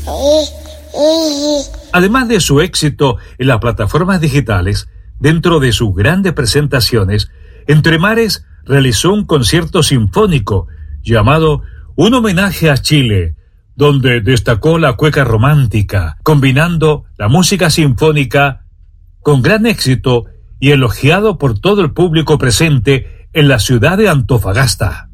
Además de su éxito en las plataformas digitales, dentro de sus grandes presentaciones, Entre Mares realizó un concierto sinfónico llamado Un homenaje a Chile, donde destacó la cueca romántica, combinando la música sinfónica con gran éxito y elogiado por todo el público presente en la ciudad de Antofagasta.